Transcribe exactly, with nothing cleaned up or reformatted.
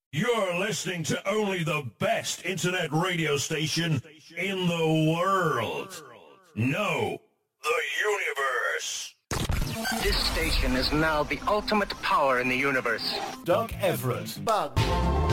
You're listening to only the best internet radio station in the world. No, the universe. This station is now the ultimate power in the universe. Doug Everett. Bug.